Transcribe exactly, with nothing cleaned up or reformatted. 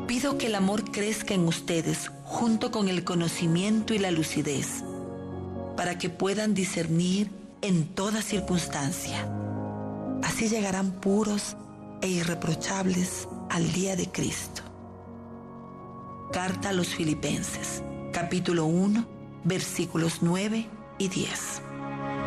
Pido que el amor crezca en ustedes junto con el conocimiento y la lucidez, para que puedan discernir en toda circunstancia. Así llegarán puros e irreprochables al día de Cristo. Carta a los Filipenses, capítulo uno, versículos nueve y diez.